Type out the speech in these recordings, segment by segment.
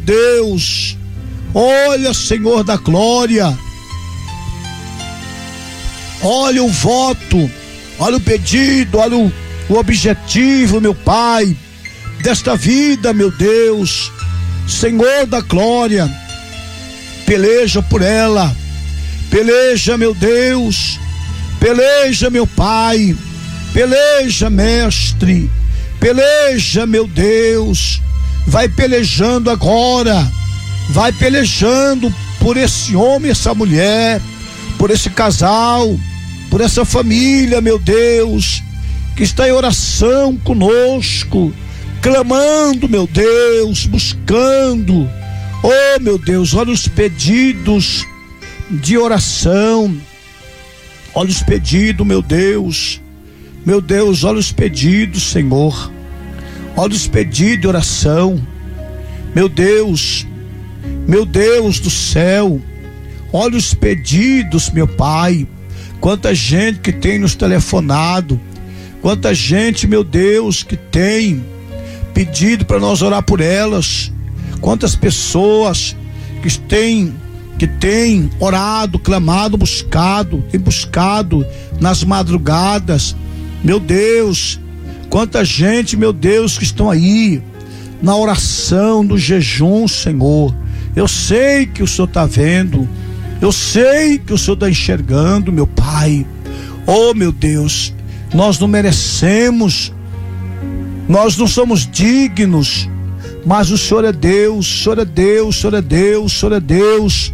Deus, olha, Senhor da glória, olha o voto, olha o pedido, olha o objetivo, meu Pai, desta vida, meu Deus, Senhor da glória, peleja por ela, peleja, meu Deus, peleja, meu Pai, peleja, mestre, peleja, meu Deus, vai pelejando agora, vai pelejando por esse homem, essa mulher, por esse casal, por essa família, meu Deus, que está em oração conosco, clamando, meu Deus, buscando, oh meu Deus, olha os pedidos de oração, olha os pedidos, meu Deus, olha os pedidos, Senhor, olha os pedidos de oração, meu Deus do céu, olha os pedidos, meu Pai, quanta gente que tem nos telefonado, quanta gente, meu Deus, que tem pedido para nós orar por elas, quantas pessoas que têm orado, clamado, tem buscado nas madrugadas, meu Deus, quanta gente, meu Deus, que estão aí na oração, no jejum, Senhor. Eu sei que o Senhor está vendo, eu sei que o Senhor está enxergando, meu Pai. Oh, meu Deus, nós não merecemos, nós não somos dignos, mas o Senhor é Deus, o Senhor é Deus, o Senhor é Deus, o Senhor é Deus.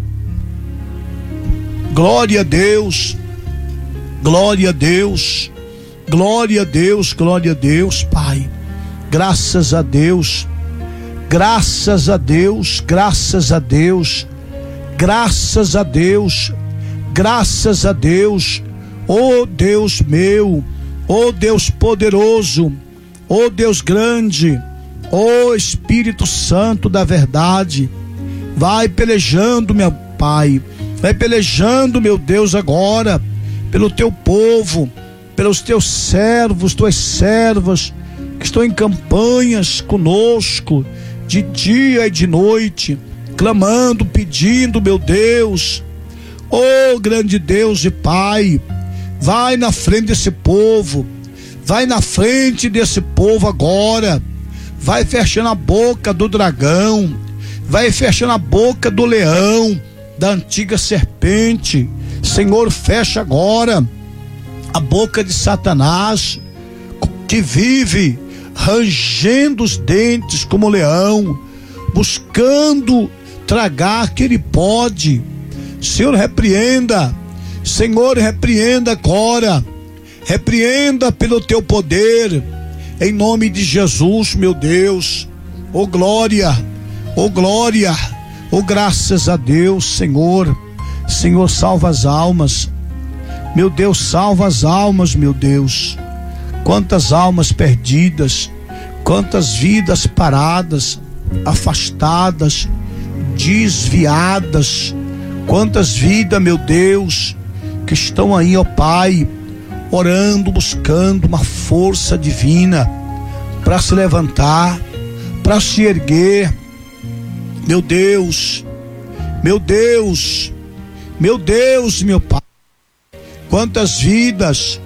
Glória a Deus, glória a Deus, glória a Deus, glória a Deus, Pai. Graças a Deus, graças a Deus, graças a Deus, graças a Deus, graças a Deus. Oh Deus meu, oh Deus poderoso, oh Deus grande, oh Espírito Santo da verdade, vai pelejando, meu Pai, vai pelejando, meu Deus, agora pelo teu povo, pelos teus servos, tuas servas que estão em campanhas conosco de dia e de noite, clamando, pedindo, meu Deus, oh grande Deus e Pai, vai na frente desse povo, vai na frente desse povo agora, vai fechando a boca do dragão, vai fechando a boca do leão, da antiga serpente, Senhor, fecha agora a boca de Satanás, que vive rangendo os dentes como leão, buscando tragar que ele pode. Senhor, repreenda, Senhor, repreenda agora, repreenda pelo teu poder, em nome de Jesus, meu Deus. Oh glória, oh glória, oh graças a Deus, Senhor. Senhor, salva as almas, meu Deus, salva as almas, meu Deus. Quantas almas perdidas, quantas vidas paradas, afastadas, desviadas, quantas vidas, meu Deus, que estão aí, ó Pai, orando, buscando uma força divina para se levantar, para se erguer. Meu Deus, meu Deus, meu Deus, meu Pai, quantas vidas,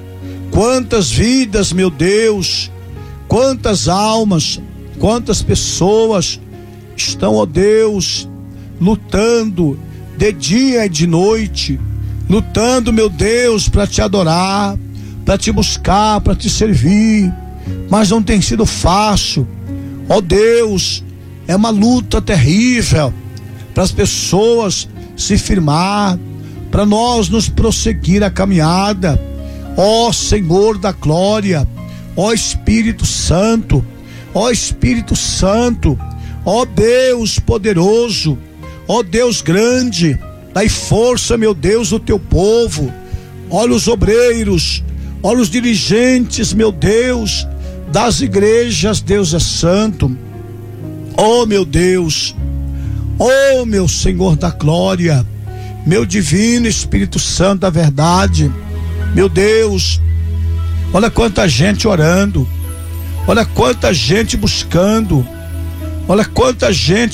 meu Deus, quantas almas, quantas pessoas estão, ó Deus, lutando de dia e de noite, lutando, meu Deus, para te adorar, para te buscar, para te servir, mas não tem sido fácil, ó Deus, é uma luta terrível para as pessoas se firmar, para nós nos prosseguir a caminhada. Ó Senhor da glória, ó Espírito Santo, ó Espírito Santo, ó Deus poderoso, ó Deus grande, dai força, meu Deus, ao teu povo. Olha os obreiros, olha os dirigentes, meu Deus, das igrejas, Deus é santo. Oh meu Deus, oh meu Senhor da glória, meu divino Espírito Santo da verdade, meu Deus, olha quanta gente orando, olha quanta gente buscando, olha quanta gente